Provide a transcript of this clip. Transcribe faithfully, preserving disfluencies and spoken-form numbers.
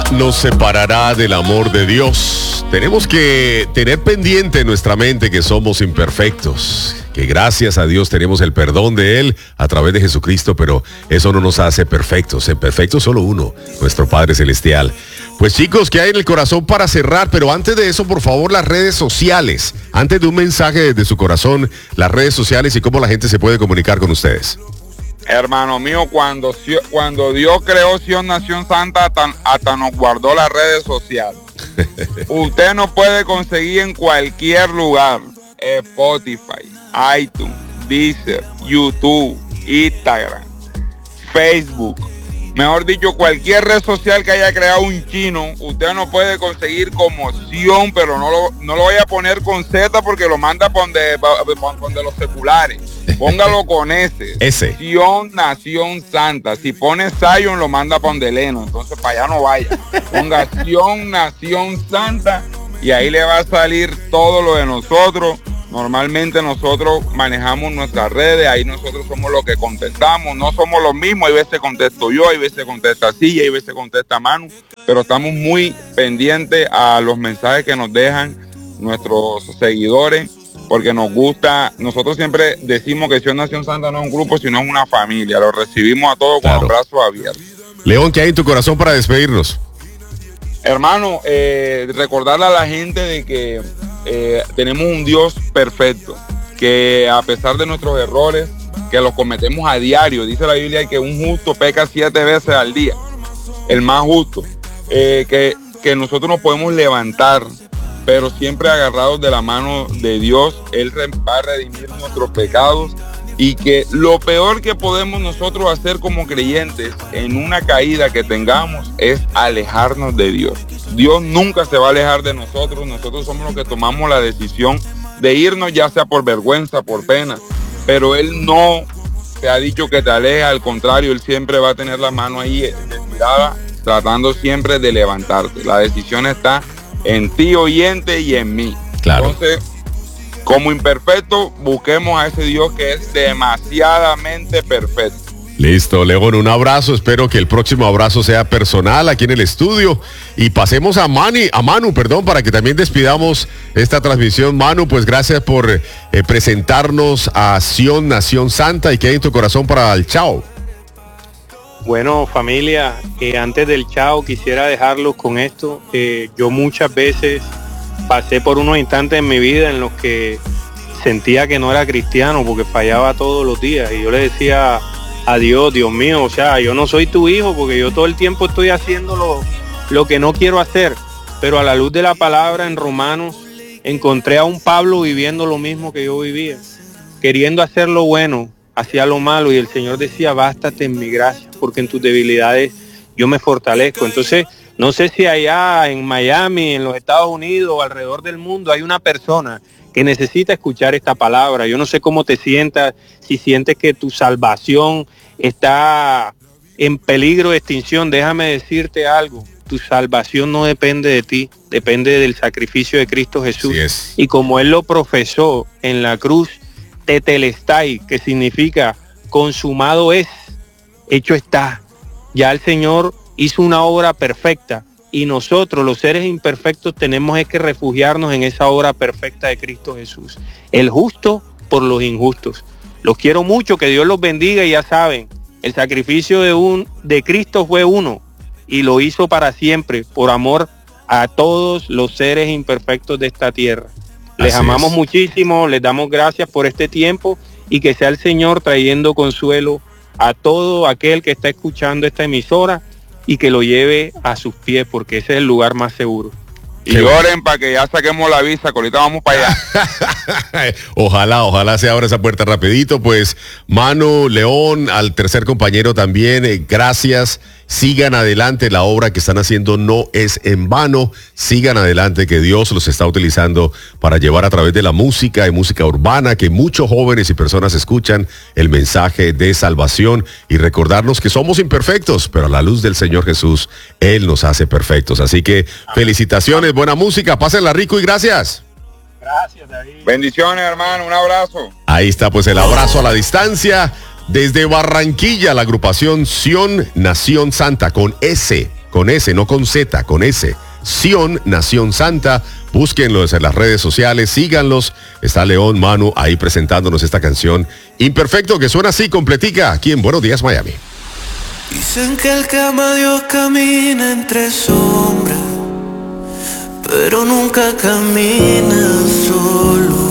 nos separará del amor de Dios? Tenemos que tener pendiente en nuestra mente que somos imperfectos, que gracias a Dios tenemos el perdón de Él a través de Jesucristo, pero eso no nos hace perfectos. En perfecto solo uno, nuestro Padre Celestial. Pues chicos, ¿qué hay en el corazón para cerrar? Pero antes de eso, por favor, las redes sociales. Antes de un mensaje desde su corazón, las redes sociales y cómo la gente se puede comunicar con ustedes. Hermano mío, cuando, cuando Dios creó Sion Nación Santa, hasta, hasta nos guardó las redes sociales. Usted nos puede conseguir en cualquier lugar. Spotify, iTunes, Deezer, YouTube, Instagram, Facebook. Mejor dicho, cualquier red social que haya creado un chino, usted no puede conseguir como Sion, pero no lo, no lo vaya a poner con Z porque lo manda por donde, por donde los seculares. Póngalo con S. S. Sion Nación Santa. Si pone Zion, lo manda para donde Leno. Entonces para allá no vaya. Ponga Sion Nación Santa y ahí le va a salir todo lo de nosotros. Normalmente nosotros manejamos nuestras redes, ahí nosotros somos los que contestamos, no somos los mismos, hay veces contesto yo, hay veces contesta Silla, hay veces contesta Manu, pero estamos muy pendientes a los mensajes que nos dejan nuestros seguidores, porque nos gusta, nosotros siempre decimos que Sion Nación Santa no es un grupo, sino es una familia, lo recibimos a todos con los brazos abiertos. León, ¿qué hay en tu corazón para despedirnos? Hermano, eh, recordarle a la gente de que eh, tenemos un Dios perfecto, que a pesar de nuestros errores, que los cometemos a diario, dice la Biblia que un justo peca siete veces al día, el más justo, eh, que, que nosotros nos podemos levantar, pero siempre agarrados de la mano de Dios. Él va a redimir nuestros pecados, y que lo peor que podemos nosotros hacer como creyentes en una caída que tengamos es alejarnos de Dios. Dios nunca se va a alejar de nosotros, nosotros somos los que tomamos la decisión de irnos, ya sea por vergüenza, por pena, pero Él no te ha dicho que te aleja, al contrario, Él siempre va a tener la mano ahí estirada, tratando siempre de levantarte. La decisión está en ti, oyente, y en mí. Claro. Entonces, como imperfecto, busquemos a ese Dios que es demasiadamente perfecto. Listo, León, un abrazo. Espero que el próximo abrazo sea personal aquí en el estudio. Y pasemos a Mani, a Manu, perdón, para que también despidamos esta transmisión. Manu, pues gracias por eh, presentarnos a Sion Nación Santa, y que hay en tu corazón para el chao. Bueno, familia, eh, antes del chao quisiera dejarlos con esto. Eh, yo muchas veces pasé por unos instantes en mi vida en los que sentía que no era cristiano porque fallaba todos los días, y yo le decía a Dios, Dios mío, o sea, yo no soy tu hijo porque yo todo el tiempo estoy haciendo lo, lo que no quiero hacer. Pero a la luz de la palabra en Romanos encontré a un Pablo viviendo lo mismo que yo vivía, queriendo hacer lo bueno, hacía lo malo, y el Señor decía, bástate en mi gracia, porque en tus debilidades yo me fortalezco. Entonces, no sé si allá en Miami, en los Estados Unidos o alrededor del mundo hay una persona que necesita escuchar esta palabra. Yo no sé cómo te sientas, si sientes que tu salvación está en peligro de extinción. Déjame decirte algo, tu salvación no depende de ti, depende del sacrificio de Cristo Jesús. Así es. Y como Él lo profesó en la cruz, tetelestai, que significa consumado es, hecho está. Ya el Señor hizo una obra perfecta, y nosotros, los seres imperfectos, tenemos es que refugiarnos en esa obra perfecta de Cristo Jesús, el justo por los injustos. Los quiero mucho, que Dios los bendiga, y ya saben, el sacrificio de, un, de Cristo fue uno, y lo hizo para siempre, por amor a todos los seres imperfectos de esta tierra. Les Así amamos es. muchísimo, les damos gracias por este tiempo, y que sea el Señor trayendo consuelo a todo aquel que está escuchando esta emisora, y que lo lleve a sus pies, porque ese es el lugar más seguro. Y oren para que ya saquemos la visa, que ahorita vamos para allá. Ojalá, ojalá se abra esa puerta rapidito. Pues Manu, León, al tercer compañero también, eh, gracias. Sigan adelante, la obra que están haciendo no es en vano. Sigan adelante, que Dios los está utilizando para llevar a través de la música y música urbana, que muchos jóvenes y personas escuchan el mensaje de salvación, y recordarnos que somos imperfectos, pero a la luz del Señor Jesús, Él nos hace perfectos. Así que felicitaciones, buena música, pásenla rico y gracias. Gracias, David. Bendiciones, hermano, un abrazo. Ahí está pues el abrazo a la distancia. Desde Barranquilla, la agrupación Sion Nación Santa con S. con S, no con Z, con S. Sion, Nación Santa. Búsquenlos en las redes sociales, síganlos. Está León, Manu ahí presentándonos esta canción Imperfecto, que suena así, completica, aquí en Buenos Días Miami. Dicen que el que ama a Dios camina entre sombras, pero nunca camina solo.